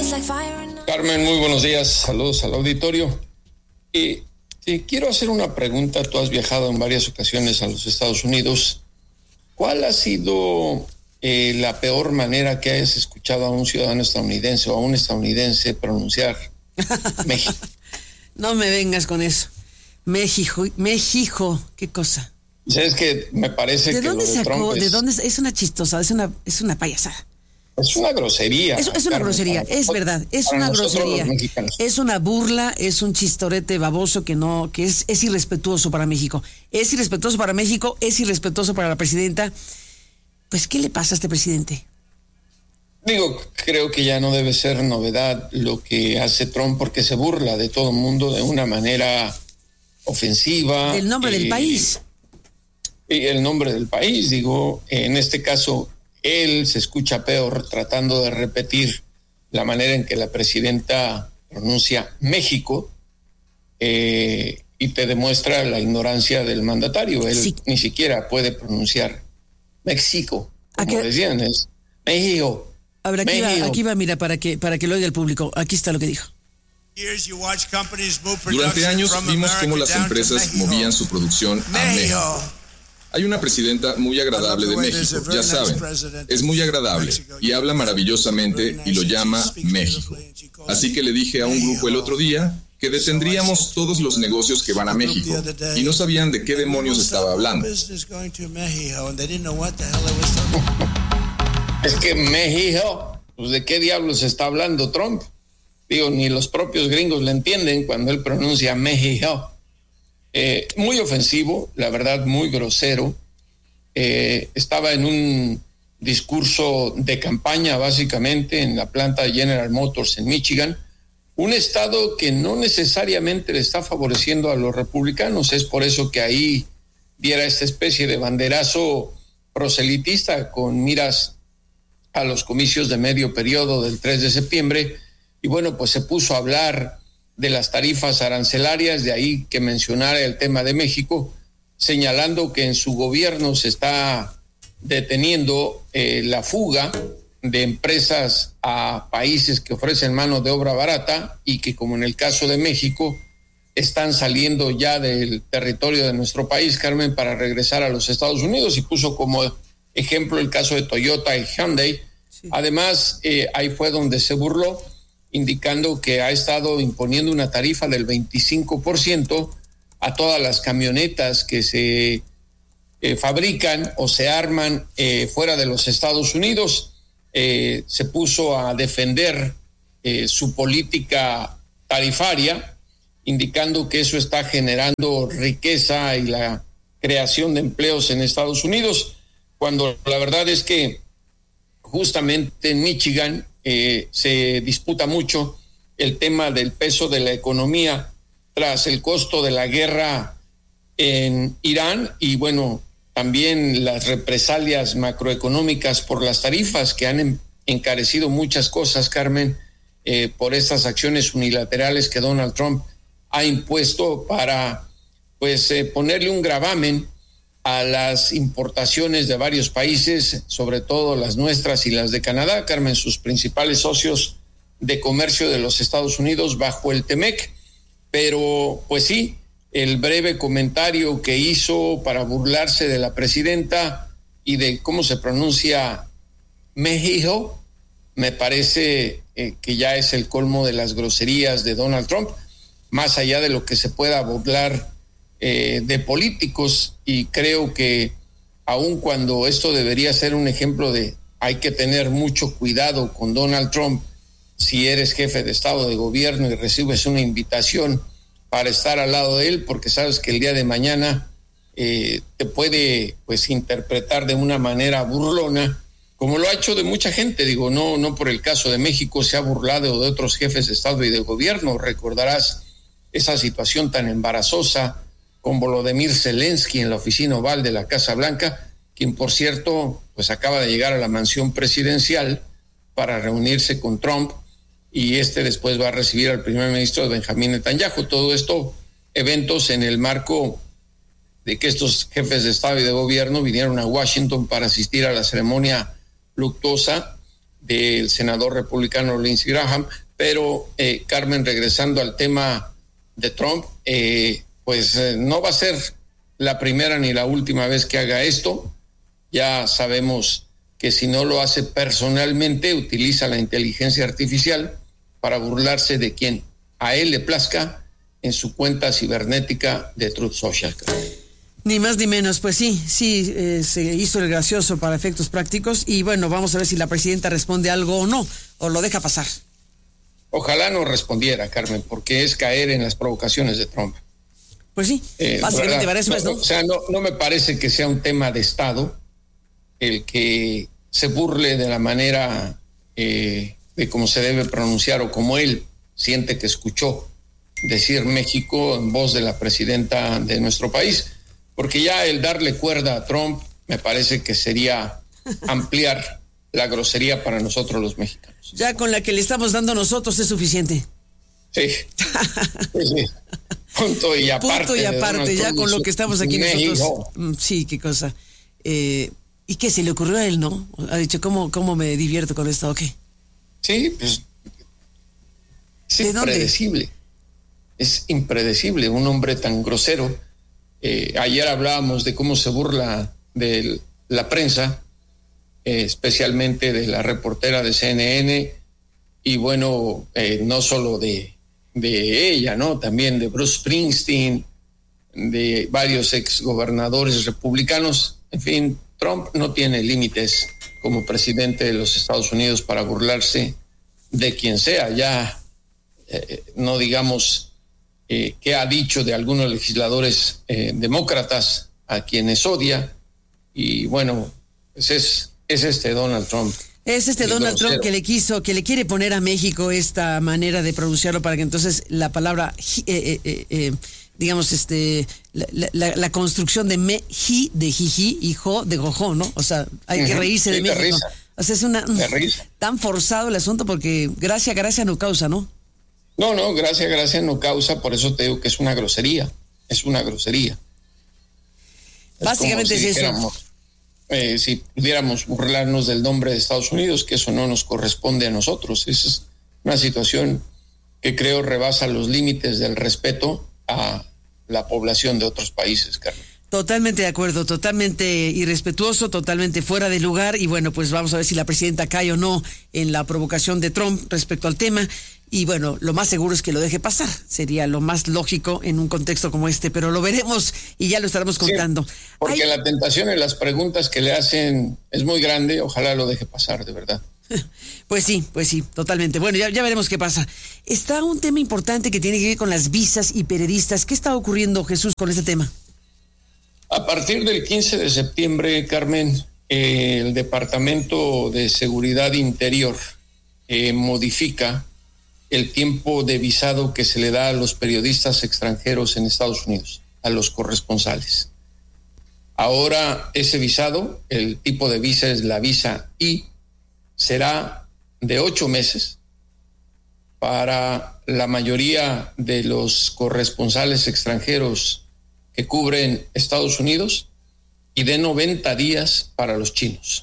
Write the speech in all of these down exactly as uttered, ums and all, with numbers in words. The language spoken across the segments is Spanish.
Carmen, muy buenos días. Saludos al auditorio. Eh, te quiero hacer una pregunta. Tú has viajado en varias ocasiones a los Estados Unidos. ¿Cuál ha sido eh, la peor manera que hayas escuchado a un ciudadano estadounidense o a un estadounidense pronunciar México? No me vengas con eso. México, México, qué cosa. Es que me parece ¿De que dónde lo de sacó? Trump es, ¿De dónde? Es una chistosa, es una, es una payasada. Es una grosería. Es, es una Carmen, grosería, para, es verdad, es para una nosotros grosería. Los mexicanos. Es una burla, es un chistorete baboso que no, que es, es irrespetuoso para México. Es irrespetuoso para México, es irrespetuoso para la presidenta. Pues, ¿qué le pasa a este presidente? Digo, creo que ya no debe ser novedad lo que hace Trump porque se burla de todo el mundo de una manera ofensiva. Del nombre eh, del país. Y el nombre del país, digo, en este caso, él se escucha peor tratando de repetir la manera en que la presidenta pronuncia México eh, y te demuestra la ignorancia del mandatario. Él Sí. ni siquiera puede pronunciar México, como qué? decían, es México. A ver, aquí México. va, aquí va, mira, para que, para que lo oiga el público. Aquí está lo que dijo. Durante años vimos cómo las empresas movían su producción a México. Hay una presidenta muy agradable de México, ya saben, es muy agradable y habla maravillosamente y lo llama México. Así que le dije a un grupo el otro día que detendríamos todos los negocios que van a México y no sabían de qué demonios estaba hablando. Es que México, pues ¿de qué diablos está hablando Trump? Digo, ni los propios gringos le entienden cuando él pronuncia México. Eh, muy ofensivo, la verdad, muy grosero. Eh, estaba en un discurso de campaña, básicamente, en la planta de General Motors en Michigan, un estado que no necesariamente le está favoreciendo a los republicanos. Es por eso que ahí diera esta especie de banderazo proselitista con miras a los comicios de medio periodo del tres de septiembre. Y bueno, pues se puso a hablar de las tarifas arancelarias, de ahí que mencionara el tema de México, señalando que en su gobierno se está deteniendo eh, la fuga de empresas a países que ofrecen mano de obra barata y que, como en el caso de México, están saliendo ya del territorio de nuestro país, Carmen, para regresar a los Estados Unidos, y puso como ejemplo el caso de Toyota y Hyundai. Sí. Además, eh, ahí fue donde se burló, indicando que ha estado imponiendo una tarifa del veinticinco por ciento a todas las camionetas que se eh, fabrican o se arman eh, fuera de los Estados Unidos. Eh, se puso a defender eh, su política tarifaria, indicando que eso está generando riqueza y la creación de empleos en Estados Unidos, cuando la verdad es que justamente en Michigan Eh, se disputa mucho el tema del peso de la economía tras el costo de la guerra en Irán y bueno, también las represalias macroeconómicas por las tarifas que han encarecido muchas cosas, Carmen, eh, por estas acciones unilaterales que Donald Trump ha impuesto para pues eh, ponerle un gravamen a las importaciones de varios países, sobre todo las nuestras y las de Canadá, Carmen, sus principales socios de comercio de los Estados Unidos bajo el TEMEC. Pero pues sí, el breve comentario que hizo para burlarse de la presidenta y de cómo se pronuncia México, me parece eh, que ya es el colmo de las groserías de Donald Trump, más allá de lo que se pueda burlar Eh, de políticos, y creo que aun cuando esto debería ser un ejemplo de hay que tener mucho cuidado con Donald Trump si eres jefe de Estado, de gobierno y recibes una invitación para estar al lado de él, porque sabes que el día de mañana eh, te puede pues interpretar de una manera burlona, como lo ha hecho de mucha gente. Digo, no, no por el caso de México se ha burlado de otros jefes de Estado y de gobierno. Recordarás esa situación tan embarazosa con Volodymyr Zelensky en la oficina oval de la Casa Blanca, quien por cierto pues acaba de llegar a la mansión presidencial para reunirse con Trump, y este después va a recibir al primer ministro Benjamín Netanyahu. Todo esto eventos en el marco de que estos jefes de Estado y de gobierno vinieron a Washington para asistir a la ceremonia luctuosa del senador republicano Lindsey Graham. Pero, eh, Carmen, regresando al tema de Trump, eh, pues eh, no va a ser la primera ni la última vez que haga esto. Ya sabemos que si no lo hace personalmente, utiliza la inteligencia artificial para burlarse de quien a él le plazca en su cuenta cibernética de Truth Social. Ni más ni menos, pues sí, sí, eh, se hizo el gracioso para efectos prácticos y bueno, vamos a ver si la presidenta responde algo o no, o lo deja pasar. Ojalá no respondiera, Carmen, porque es caer en las provocaciones de Trump. Pues sí, eh, básicamente para eso no, es, ¿no? O sea, no, no me parece que sea un tema de Estado el que se burle de la manera eh, de cómo se debe pronunciar o como él siente que escuchó decir México en voz de la presidenta de nuestro país. Porque ya el darle cuerda a Trump me parece que sería ampliar la grosería para nosotros los mexicanos. Ya con la que le estamos dando nosotros es suficiente. Sí. Sí, sí. Punto y aparte. Punto y aparte, ya con lo que estamos aquí México. nosotros. Sí, qué cosa. Eh, ¿Y qué se le ocurrió a él, no? Ha dicho, ¿cómo, cómo me divierto con esto o qué? Sí, pues. Es ¿De dónde? impredecible. Es impredecible un hombre tan grosero. Eh, ayer hablábamos de cómo se burla de la prensa, eh, especialmente de la reportera de C N N, y bueno, eh, no solo de, de ella, ¿no? También de Bruce Springsteen, de varios exgobernadores republicanos. En fin, Trump no tiene límites como presidente de los Estados Unidos para burlarse de quien sea. Ya eh, no digamos Eh, que ha dicho de algunos legisladores eh, demócratas a quienes odia, y bueno, pues es, es este Donald Trump. Es este Donald grosero. Trump que le quiso, que le quiere poner a México esta manera de pronunciarlo para que entonces la palabra, eh, eh, eh, digamos, este, la, la, la construcción de me, ji, de jiji, y jo, de gojo, ¿no? O sea, hay uh-huh. que reírse de sí, México. Risa. O sea, es una tan forzado el asunto porque gracia, gracia no causa, ¿no? No, no, gracia, gracia no causa, por eso te digo que es una grosería, es una grosería. Es Básicamente si es dijéramos, eso. Eh, si pudiéramos burlarnos del nombre de Estados Unidos, que eso no nos corresponde a nosotros. Esa es una situación que creo rebasa los límites del respeto a la población de otros países, Carmen. Totalmente de acuerdo, totalmente irrespetuoso, totalmente fuera de lugar, y bueno, pues vamos a ver si la presidenta cae o no en la provocación de Trump respecto al tema. Y bueno, lo más seguro es que lo deje pasar. Sería lo más lógico en un contexto como este, pero lo veremos y ya lo estaremos contando. Sí, porque Ay. la tentación en las preguntas que le hacen es muy grande. Ojalá lo deje pasar, de verdad. Pues sí, pues sí, totalmente. Bueno, ya, ya veremos qué pasa. Está un tema importante que tiene que ver con las visas y periodistas. ¿Qué está ocurriendo, Jesús, con este tema? A partir del quince de septiembre, Carmen, eh, el Departamento de Seguridad Interior eh, modifica el tiempo de visado que se le da a los periodistas extranjeros en Estados Unidos, a los corresponsales. Ahora ese visado, el tipo de visa es la visa I, será de ocho meses para la mayoría de los corresponsales extranjeros que cubren Estados Unidos y de noventa días para los chinos.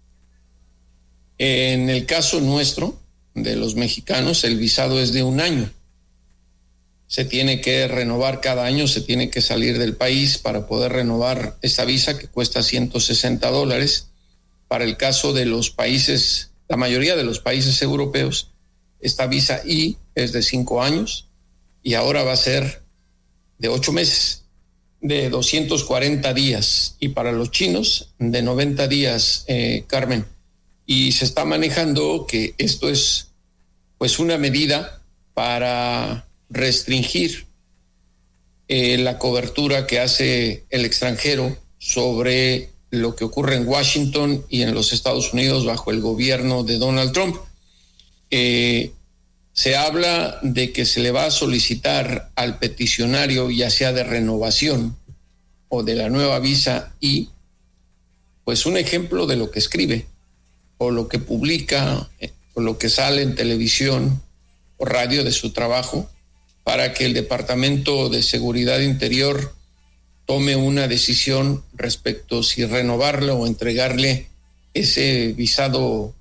En el caso nuestro, de los mexicanos, el visado es de un año. Se tiene que renovar cada año, se tiene que salir del país para poder renovar esta visa que cuesta ciento sesenta dólares. Para el caso de los países, la mayoría de los países europeos, esta visa I es de cinco años y ahora va a ser de ocho meses, de doscientos cuarenta días, y para los chinos de noventa días, eh, Carmen. Y se está manejando que esto es pues una medida para restringir eh, la cobertura que hace el extranjero sobre lo que ocurre en Washington y en los Estados Unidos bajo el gobierno de Donald Trump. Eh, se habla de que se le va a solicitar al peticionario, ya sea de renovación o de la nueva visa I, pues un ejemplo de lo que escribe o lo que publica o lo que sale en televisión o radio de su trabajo, para que el Departamento de Seguridad Interior tome una decisión respecto si renovarle o entregarle ese visado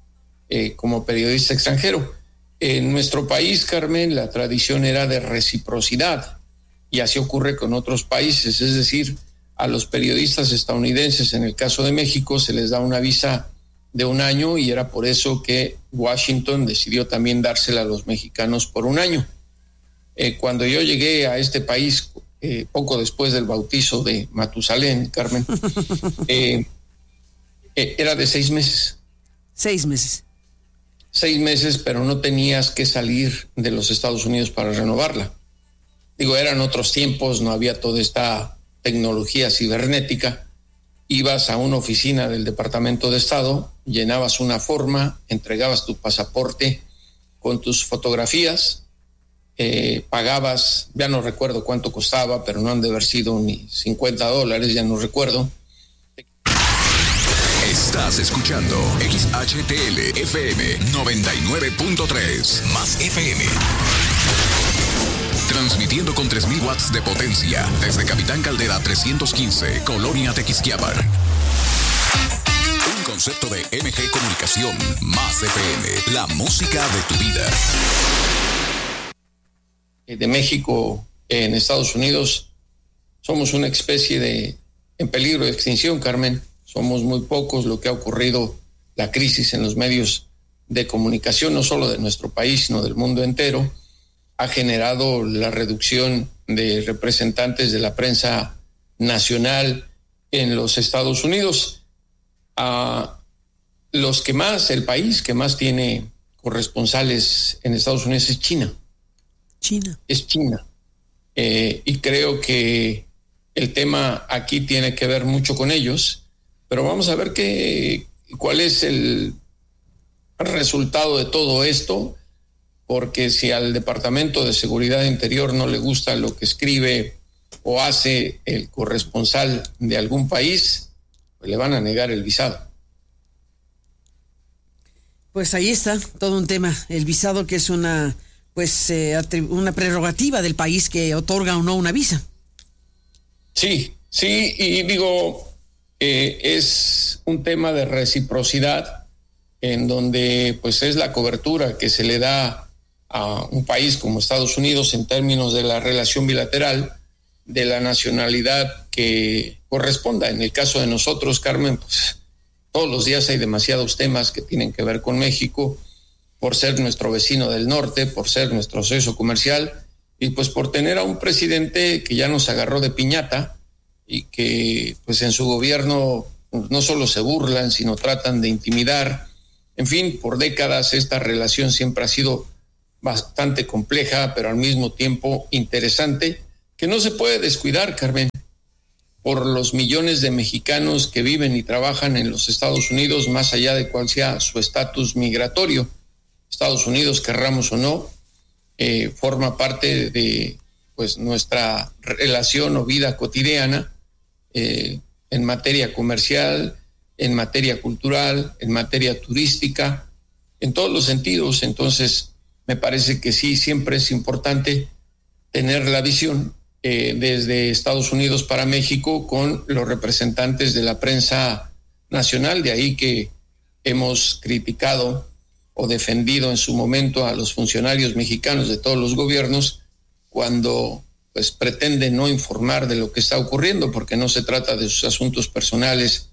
eh, como periodista extranjero. En nuestro país, Carmen, la tradición era de reciprocidad, y así ocurre con otros países, es decir, a los periodistas estadounidenses, en el caso de México, se les da una visa de un año, y era por eso que Washington decidió también dársela a los mexicanos por un año. Eh, cuando yo llegué a este país, eh, poco después del bautizo de Matusalén, Carmen, eh, eh, era de seis meses. Seis meses. Seis meses, pero no tenías que salir de los Estados Unidos para renovarla. Digo, eran otros tiempos, no había toda esta tecnología cibernética. Ibas a una oficina del Departamento de Estado, llenabas una forma, entregabas tu pasaporte con tus fotografías, eh, pagabas, ya no recuerdo cuánto costaba, pero no han de haber sido ni cincuenta dólares, ya no recuerdo. Estás escuchando X H T L F M noventa y nueve punto tres más F M. Transmitiendo con tres mil watts de potencia desde Capitán Caldera trescientos quince, Colonia Tequisquiapan. Un concepto de M G Comunicación más F M, la música de tu vida. De México en Estados Unidos somos una especie de en peligro de extinción, Carmen. Somos muy pocos. Lo que ha ocurrido, la crisis en los medios de comunicación, no solo de nuestro país, sino del mundo entero, ha generado la reducción de representantes de la prensa nacional en los Estados Unidos. A los que más, el país que más tiene corresponsales en Estados Unidos es China. China. Es China. Eh, y creo que el tema aquí tiene que ver mucho con ellos, pero vamos a ver qué, cuál es el resultado de todo esto, porque si al Departamento de Seguridad Interior no le gusta lo que escribe o hace el corresponsal de algún país, pues le van a negar el visado. Pues ahí está todo un tema, el visado, que es una pues eh, una prerrogativa del país que otorga o no una visa. Sí, sí, y digo, eh, es un tema de reciprocidad en donde pues es la cobertura que se le da a un país como Estados Unidos en términos de la relación bilateral, de la nacionalidad que corresponda. En el caso de nosotros, Carmen, pues todos los días hay demasiados temas que tienen que ver con México, por ser nuestro vecino del norte, por ser nuestro socio comercial, y pues por tener a un presidente que ya nos agarró de piñata y que pues en su gobierno no solo se burlan, sino tratan de intimidar. En fin, por décadas esta relación siempre ha sido bastante compleja, pero al mismo tiempo interesante, que no se puede descuidar, Carmen, por los millones de mexicanos que viven y trabajan en los Estados Unidos, más allá de cuál sea su estatus migratorio. Estados Unidos, querramos o no, eh, forma parte de pues nuestra relación o vida cotidiana, eh, en materia comercial, en materia cultural, en materia turística, en todos los sentidos. Entonces, me parece que sí, siempre es importante tener la visión eh, desde Estados Unidos para México con los representantes de la prensa nacional. De ahí que hemos criticado o defendido en su momento a los funcionarios mexicanos de todos los gobiernos cuando pues pretenden no informar de lo que está ocurriendo, porque no se trata de sus asuntos personales,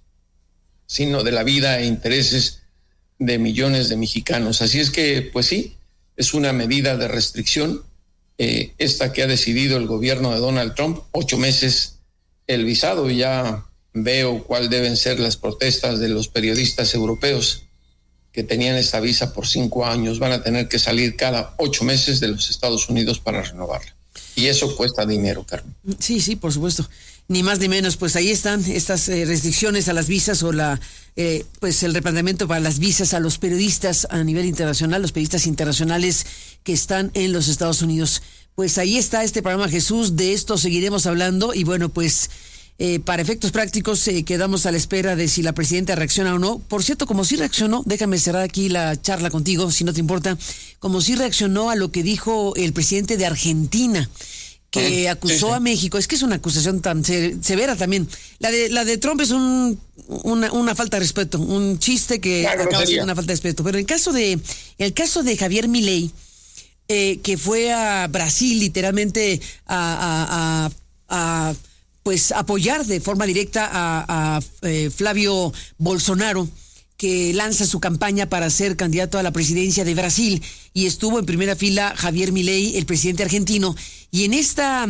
sino de la vida e intereses de millones de mexicanos. Así es que, pues sí, es una medida de restricción, eh, esta que ha decidido el gobierno de Donald Trump, ocho meses el visado, y ya veo cuál deben ser las protestas de los periodistas europeos que tenían esta visa por cinco años. Van a tener que salir cada ocho meses de los Estados Unidos para renovarla. Y eso cuesta dinero, Carmen. Sí, sí, por supuesto. Ni más ni menos. Pues ahí están estas eh, restricciones a las visas, o la eh, pues el replanteamiento para las visas a los periodistas a nivel internacional, los periodistas internacionales que están en los Estados Unidos. Pues ahí está este programa, Jesús. De esto seguiremos hablando. Y bueno, pues Eh, para efectos prácticos eh, quedamos a la espera de si la presidenta reacciona o no. Por cierto, como sí reaccionó, déjame cerrar aquí la charla contigo, si no te importa, como sí reaccionó a lo que dijo el presidente de Argentina, que acusó sí, sí. a México. Es que es una acusación tan se- severa también. La de la de Trump es un una, una falta de respeto, un chiste que claro, acaba sería. siendo una falta de respeto. Pero en el caso de el caso de Javier Milei, eh, que fue a Brasil literalmente a, a, a, a pues apoyar de forma directa a, a eh, Flavio Bolsonaro, que lanza su campaña para ser candidato a la presidencia de Brasil, y estuvo en primera fila Javier Milei, el presidente argentino, y en esta,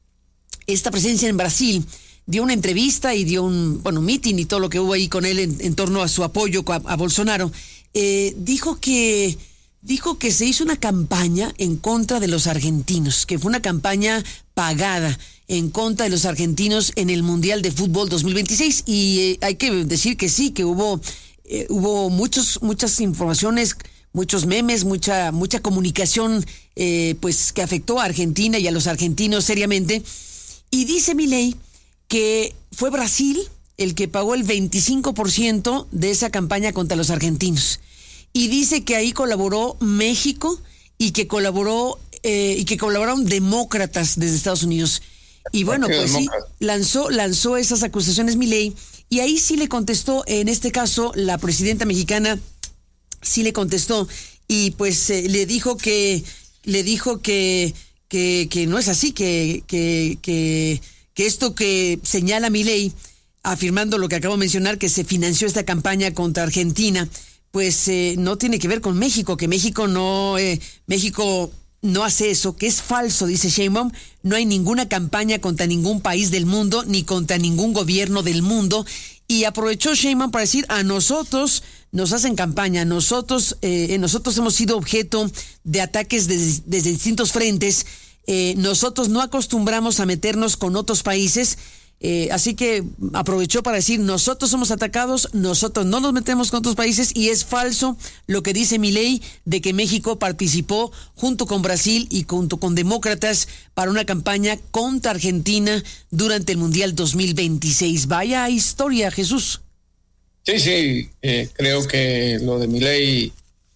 esta presencia en Brasil dio una entrevista y dio un, bueno, meeting y todo lo que hubo ahí con él en, en torno a su apoyo a, a Bolsonaro. Eh, dijo que dijo que se hizo una campaña en contra de los argentinos, que fue una campaña pagada en contra de los argentinos en el Mundial de Fútbol dos mil veintiséis, y eh, hay que decir que sí, que hubo eh, hubo muchos muchas informaciones, muchos memes, mucha mucha comunicación eh, pues que afectó a Argentina y a los argentinos seriamente. Y dice Milei que fue Brasil el que pagó el veinticinco por ciento de esa campaña contra los argentinos, y dice que ahí colaboró México y que colaboró eh, y que colaboraron demócratas desde Estados Unidos. Y bueno, pues sí, lanzó lanzó esas acusaciones Milei, y ahí sí le contestó, en este caso la presidenta mexicana sí le contestó, y pues eh, le dijo que le dijo que que, que no es así, que que que que esto que señala Milei, afirmando lo que acabo de mencionar, que se financió esta campaña contra Argentina, pues eh, no tiene que ver con México, que México no eh, México no hace eso, que es falso, dice Sheinbaum. No hay ninguna campaña contra ningún país del mundo, ni contra ningún gobierno del mundo. Y aprovechó Sheinbaum para decir, a nosotros nos hacen campaña, nosotros eh, nosotros hemos sido objeto de ataques desde, desde distintos frentes, eh, nosotros no acostumbramos a meternos con otros países. Eh, así que aprovechó para decir, nosotros somos atacados, nosotros no nos metemos con otros países, y es falso lo que dice Milei de que México participó junto con Brasil y junto con demócratas para una campaña contra Argentina durante el Mundial dos mil veintiséis. Vaya historia, Jesús. Sí, sí, eh, creo que lo de Milei,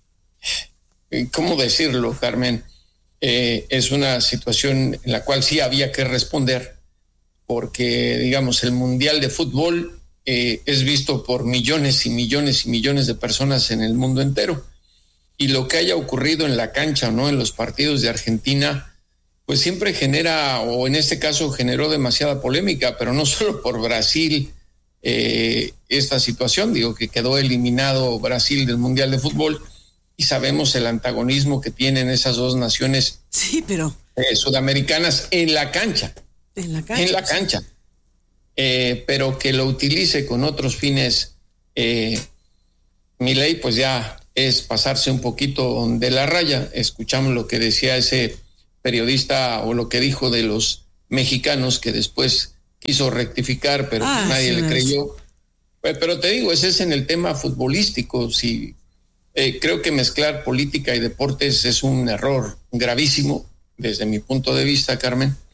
¿cómo decirlo, Carmen? Eh, es una situación en la cual sí había que responder, porque, digamos, el Mundial de Fútbol eh, es visto por millones y millones y millones de personas en el mundo entero. Y lo que haya ocurrido en la cancha o no, en los partidos de Argentina, pues siempre genera, o en este caso generó demasiada polémica, pero no solo por Brasil, eh, esta situación, digo, que quedó eliminado Brasil del Mundial de Fútbol, y sabemos el antagonismo que tienen esas dos naciones sí, pero... eh, sudamericanas en la cancha. En la cancha. En la cancha. Eh, pero que lo utilice con otros fines, eh, Milei, pues ya es pasarse un poquito de la raya. Escuchamos lo que decía ese periodista, o lo que dijo de los mexicanos, que después quiso rectificar, pero ah, nadie sí, le creyó. Pues, pero te digo, ese es en el tema futbolístico. Si, eh, creo que mezclar política y deportes es un error gravísimo, desde mi punto de vista, Carmen.